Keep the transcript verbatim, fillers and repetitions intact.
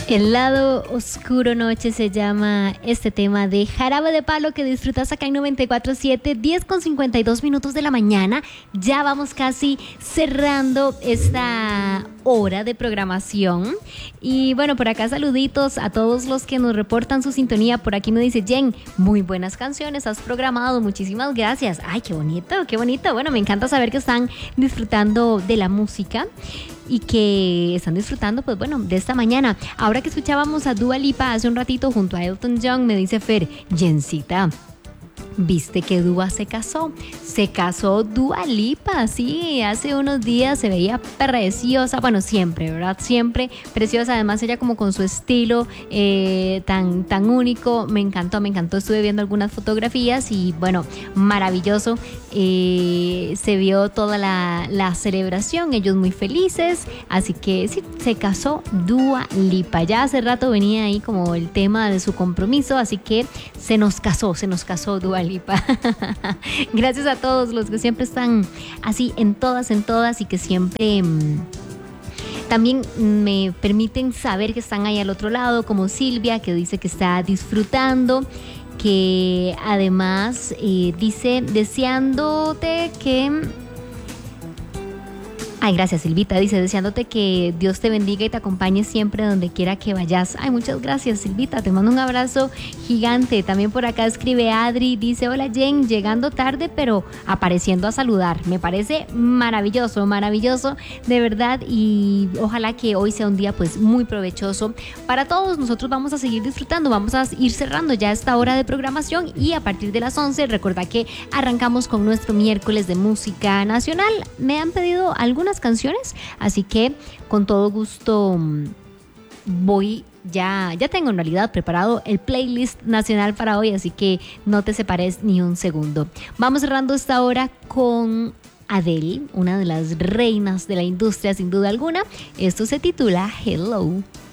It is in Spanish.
El lado oscuro noche se llama este tema de Jarabe de Palo que disfrutas acá en noventa y cuatro siete, diez con cincuenta y dos minutos de la mañana. Ya vamos casi cerrando esta hora de programación. Y bueno, por acá saluditos a todos los que nos reportan su sintonía. Por aquí me dice Jen, muy buenas canciones has programado, muchísimas gracias. Ay, qué bonito, qué bonito. Bueno, me encanta saber que están disfrutando de la música y que están disfrutando, pues bueno, de esta mañana. Ahora que escuchábamos a Dua Lipa hace un ratito junto a Elton John, me dice Fer, Jencita, ¿viste que Dua se casó? Se casó Dua Lipa, sí, hace unos días se veía preciosa, bueno, siempre, ¿verdad? Siempre preciosa, además ella como con su estilo eh, tan, tan único, me encantó, me encantó, estuve viendo algunas fotografías y bueno, maravilloso, eh, se vio toda la, la celebración, ellos muy felices, así que sí, se casó Dua Lipa, ya hace rato venía ahí como el tema de su compromiso, así que se nos casó, se nos casó Dua Lipa. Gracias a todos los que siempre están así en todas, en todas y que siempre mmm, también me permiten saber que están ahí al otro lado, como Silvia, que dice que está disfrutando, que además eh, dice deseándote que... Ay, gracias Silvita, dice deseándote que Dios te bendiga y te acompañe siempre donde quiera que vayas. Ay, muchas gracias Silvita, te mando un abrazo gigante. También por acá escribe Adri, dice hola Jen, llegando tarde pero apareciendo a saludar. Me parece maravilloso, maravilloso de verdad y ojalá que hoy sea un día pues muy provechoso para todos. Nosotros vamos a seguir disfrutando, vamos a ir cerrando ya esta hora de programación y a partir de las once, recuerda que arrancamos con nuestro miércoles de música nacional. Me han pedido algunas canciones, así que con todo gusto voy, ya, ya tengo en realidad preparado el playlist nacional para hoy, así que no te separes ni un segundo. Vamos cerrando esta hora con Adele, una de las reinas de la industria sin duda alguna. Esto se titula Hello.